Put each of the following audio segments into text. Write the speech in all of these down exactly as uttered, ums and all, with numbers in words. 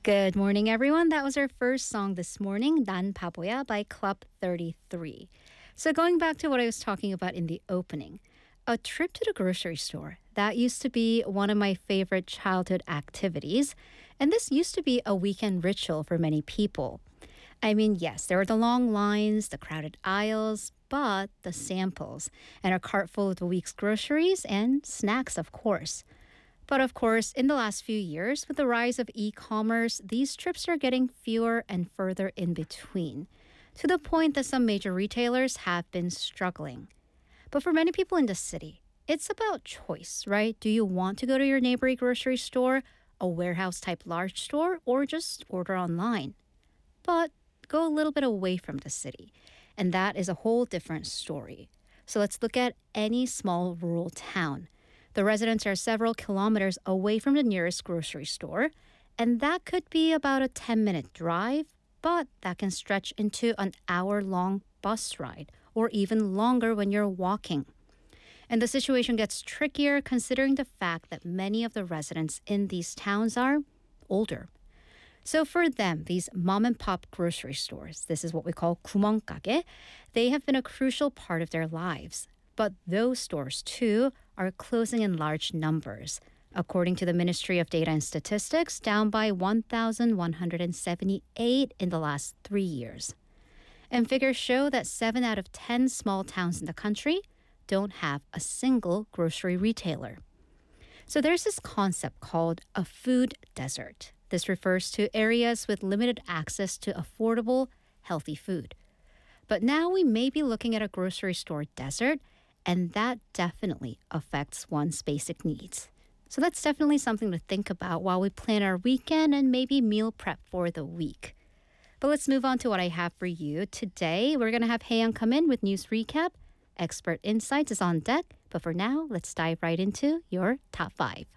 Good morning, everyone. That was our first song this morning, 난 바보야 by Club thirty-three. So going back to what I was talking about in the opening, a trip to the grocery store, that used to be one of my favorite childhood activities. And this used to be a weekend ritual for many people. I mean, yes, there were the long lines, the crowded aisles, but the samples, and a cart full of the week's groceries and snacks, of course. But of course, in the last few years, with the rise of e-commerce, these trips are getting fewer and further in between, to the point that some major retailers have been struggling. But for many people in the city, it's about choice, right? Do you want to go to your neighboring grocery store, a warehouse-type large store, or just order online? But go a little bit away from the city, and that is a whole different story. So let's look at any small rural town. The residents are several kilometers away from the nearest grocery store, and that could be about a ten-minute drive, but that can stretch into an hour-long bus ride, or even longer when you're walking. And the situation gets trickier considering the fact that many of the residents in these towns are older. So for them, these mom-and-pop grocery stores, this is what we call 구멍가게, they have been a crucial part of their lives. But those stores, too, are closing in large numbers. According to the Ministry of Data and Statistics, down by one thousand one hundred seventy-eight in the last three years. And figures show that seven out of ten small towns in the country don't have a single grocery retailer. So there's this concept called a food desert. This refers to areas with limited access to affordable, healthy food. But now we may be looking at a grocery store desert, and that definitely affects one's basic needs. So that's definitely something to think about while we plan our weekend and maybe meal prep for the week. But let's move on to what I have for you. Today, we're going to have Haeyoung come in with news recap. Expert Insights is on deck. But for now, let's dive right into your top five.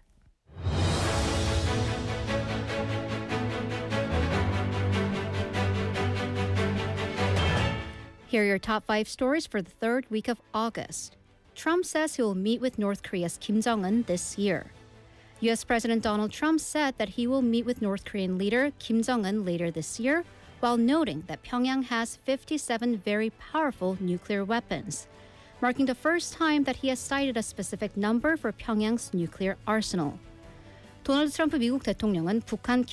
Here are your top five stories for the third week of August. Trump says he will meet with North Korea's Kim Jong-un this year. U S President Donald Trump said that he will meet with North Korean leader Kim Jong-un later this year, while noting that Pyongyang has fifty-seven very powerful nuclear weapons, marking the first time that he has cited a specific number for Pyongyang's nuclear arsenal. 도널드 트럼프 미국 대통령은 북한